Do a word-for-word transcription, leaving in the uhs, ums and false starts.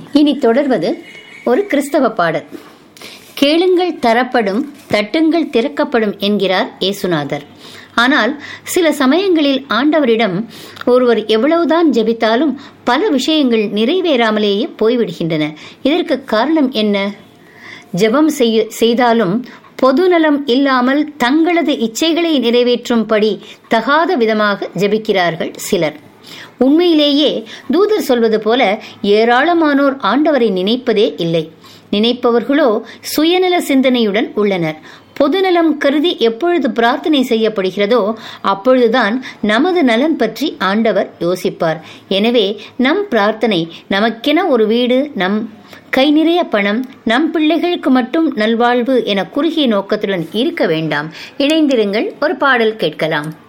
இனி தொடர்வது ஒரு கிறிஸ்தவ பாடல். கேளுங்கள் தரப்படும், தட்டுங்கள் திறக்கப்படும் என்கிறார் இயேசுநாதர். ஆனால் சில சமயங்களில் ஆண்டவரிடம் ஒருவர் எவ்வளவுதான் ஜெபித்தாலும் பல விஷயங்கள் நிறைவேறாமலேயே போய்விடுகின்றன. இதற்கு காரணம் என்ன? ஜெபம் செய்தாலும் பொதுநலம் இல்லாமல் தங்களது இச்சைகளை நிறைவேற்றும்படி தகாத விதமாக ஜெபிக்கிறார்கள் சிலர். உண்மையிலேயே தூதர் சொல்வது போல ஏராளமானோர் ஆண்டவரை நினைப்பதே இல்லை. நினைப்பவர்களோ சுயநல சிந்தனையுடன் உள்ளனர். பொதுநலம் கருதி எப்பொழுது பிரார்த்தனை செய்யப்படுகிறதோ அப்பொழுதுதான் நமது நலன் பற்றி ஆண்டவர் யோசிப்பார். எனவே நம் பிரார்த்தனை நமக்கென ஒரு வீடு, நம் கை நிறைய பணம், நம் பிள்ளைகளுக்கு மட்டும் நல்வாழ்வு என குறுகிய நோக்கத்துடன் இருக்க வேண்டாம். இணைந்திருங்கள், ஒரு பாடல் கேட்கலாம்.